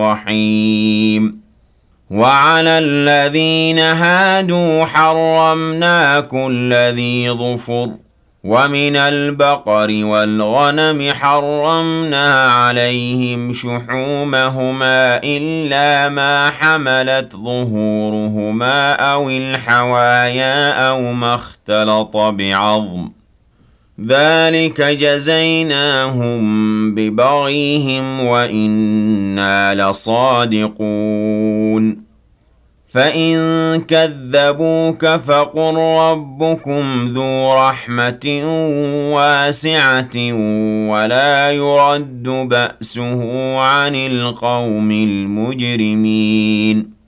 الرحيم وعلى الذين هادوا حرمنا كل ذي ظفر ومن البقر والغنم حرمنا عليهم شحومهما إلا ما حملت ظهورهما أو الحوايا أو ما اختلط بعظم ذلك جزيناهم ببغيهم وإنا لصادقون فإن كذبوك فقل ربكم ذو رحمة واسعة ولا يرد بأسه عن القوم المجرمين